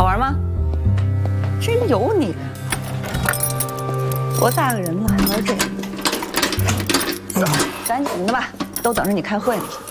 好玩吗？真有你！多大个人了还玩这个？赶紧的吧，都等着你开会呢。